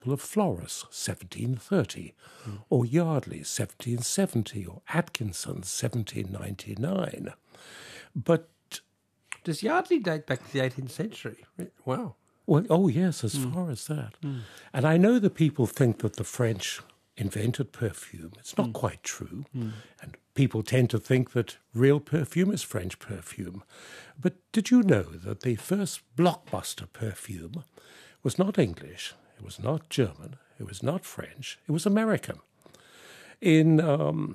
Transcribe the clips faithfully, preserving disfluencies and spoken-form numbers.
of Floris, seventeen thirty, mm. or Yardley, seventeen seventy, or Atkinson, seventeen ninety-nine. But does Yardley date back to the eighteenth century? Wow. Well, oh yes, as mm. far as that. Mm. And I know that people think that the French invented perfume. It's not mm. quite true. Mm. And people tend to think that real perfume is French perfume. But did you know that the first blockbuster perfume was not English, it was not German, it was not French, it was American. In um,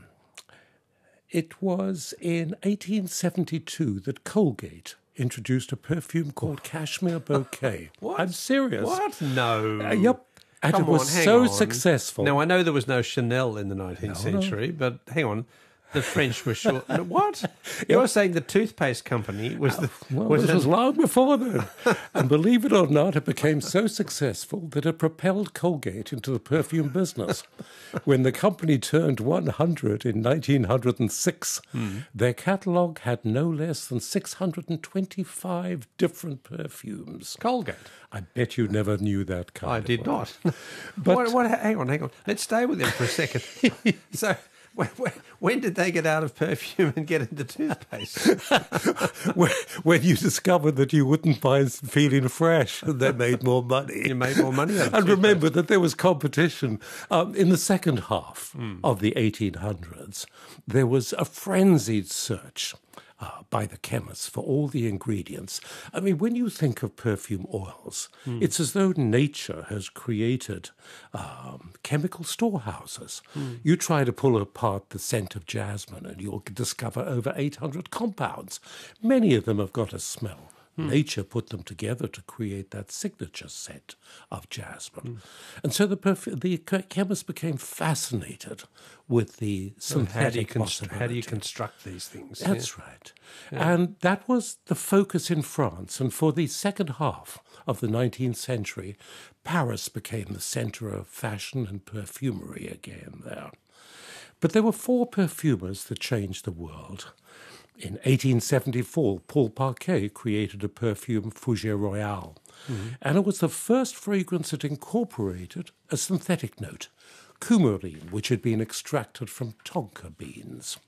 it was in eighteen seventy-two that Colgate introduced a perfume called Cashmere Bouquet. What? I'm serious. What? No. Uh, yep. And Come it was on, so on. successful. Now, I know there was no Chanel in the nineteenth no, century, no. but hang on. The French were sure. What? You're yep. saying the toothpaste company was the. Well, was this an... was long before then. And believe it or not, it became so successful that it propelled Colgate into the perfume business. When the company turned one hundred in nineteen oh six, mm. their catalogue had no less than six hundred twenty-five different perfumes. Colgate? I bet you never knew that kind I of did word. not. But what, what, hang on, hang on. Let's stay with them for a second. So... When, when did they get out of perfume and get into toothpaste? when, when you discovered that you wouldn't mind feeling fresh, and they made more money. You made more money out of And toothpaste. remember that there was competition. Um, in the second half mm. of the eighteen hundreds, there was a frenzied search Uh, by the chemists for all the ingredients. I mean, when you think of perfume oils, mm. it's as though nature has created um, chemical storehouses. Mm. You try to pull apart the scent of jasmine and you'll discover over eight hundred compounds. Many of them have got a smell. Mm. Nature put them together to create that signature scent of jasmine. Mm. And so the perf- the chemists became fascinated with the synthetic how do you possibility. How do you construct these things? That's yeah. right. Yeah. And that was the focus in France. And for the second half of the nineteenth century, Paris became the centre of fashion and perfumery again there. But there were four perfumers that changed the world. In eighteen seventy-four, Paul Parquet created a perfume, Fougère Royale, mm-hmm. and it was the first fragrance that incorporated a synthetic note, coumarine, which had been extracted from tonka beans.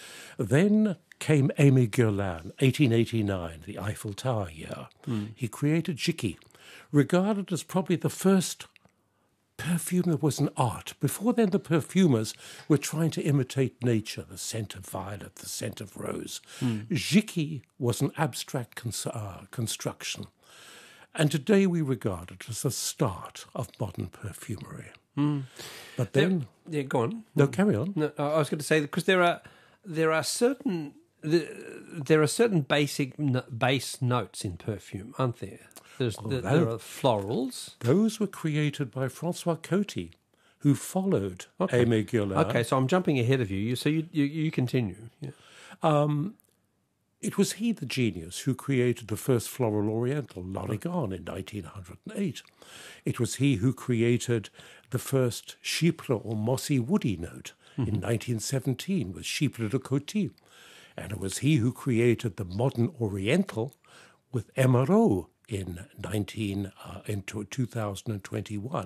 Then came Aimé Guerlain, eighteen eighty-nine, the Eiffel Tower year. Mm. He created Jicky, regarded as probably the first perfume that was an art. Before then, the perfumers were trying to imitate nature, the scent of violet, the scent of rose. Mm. Jicky was an abstract cons- uh, construction. And today we regard it as the start of modern perfumery. Mm. But then... Yeah, yeah, go on. No, carry on. No, I was going to say, because there are, there are certain... There are certain basic base notes in perfume, aren't there? There's, oh, the, that, there are florals. Those were created by François Coty, who followed okay. Aimé Guerlain. Okay, so I'm jumping ahead of you. So you you, you continue. Yeah. Um, it was he, the genius, who created the first floral oriental, L'Origan, in nineteen oh eight. It was he who created the first chypre or mossy woody note mm-hmm. in nineteen seventeen with Chypre de Coty. And it was he who created the modern oriental with Emeraude in nineteen uh, into two thousand twenty-one.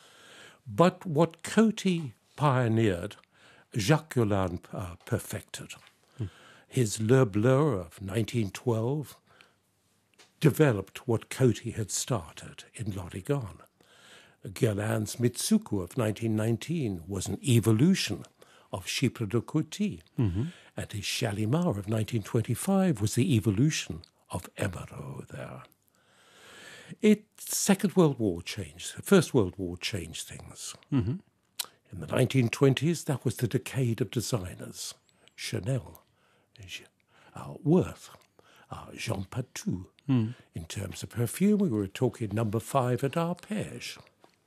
But what Coty pioneered, Jacques Guerlain uh, perfected. Hmm. His Le Bleu of nineteen twelve developed what Coty had started in L'Origan. Guerlain's Mitsuko of nineteen nineteen was an evolution of Chypre de Coty. Mm-hmm. And his Shalimar of nineteen twenty-five was the evolution of Emeraude there. It, Second World War changed, the First World War changed things. Mm-hmm. In the nineteen twenties, that was the decade of designers. Chanel, uh, Worth, uh, Jean Patou. Mm. In terms of perfume, we were talking number five at Arpège.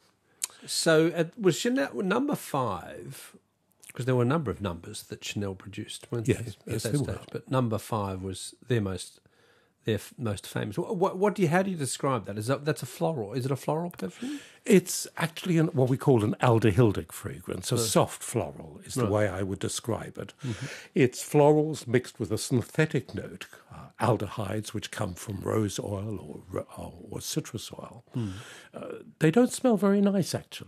So uh, was Chanel number five... Because there were a number of numbers that Chanel produced, weren't yes, there, at yes, that there stage? were. But number five was their most their f- most famous. What, what, what do you? How do you describe that? Is that that's a floral? Is it a floral perfume? It's actually an, what we call an aldehildic fragrance, a soft floral is the Right. way I would describe it. Mm-hmm. It's florals mixed with a synthetic note, uh, aldehydes, which come from rose oil or, or, or citrus oil. Mm. Uh, they don't smell very nice, actually.